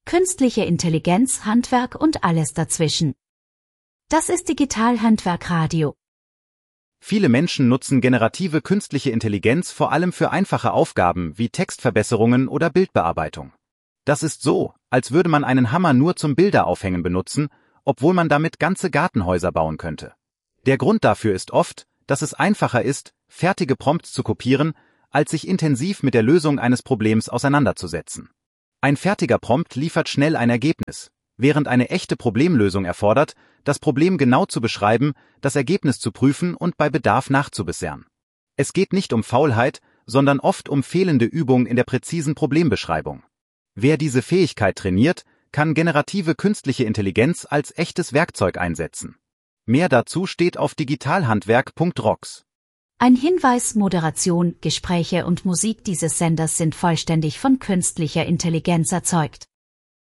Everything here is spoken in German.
künstliche Intelligenz, Handwerk und alles dazwischen. Das ist Digital-Handwerk Radio. Viele Menschen nutzen generative künstliche Intelligenz vor allem für einfache Aufgaben wie Textverbesserungen oder Bildbearbeitung. Das ist so, als würde man einen Hammer nur zum Bilderaufhängen benutzen, obwohl man damit ganze Gartenhäuser bauen könnte. Der Grund dafür ist oft, dass es einfacher ist, fertige Prompts zu kopieren, als sich intensiv mit der Lösung eines Problems auseinanderzusetzen. Ein fertiger Prompt liefert schnell ein Ergebnis, während eine echte Problemlösung erfordert, das Problem genau zu beschreiben, das Ergebnis zu prüfen und bei Bedarf nachzubessern. Es geht nicht um Faulheit, sondern oft um fehlende Übung in der präzisen Problembeschreibung. Wer diese Fähigkeit trainiert, kann generative künstliche Intelligenz als echtes Werkzeug einsetzen. Mehr dazu steht auf digitalhandwerk.rocks. Ein Hinweis: Moderation, Gespräche und Musik dieses Senders sind vollständig von künstlicher Intelligenz erzeugt.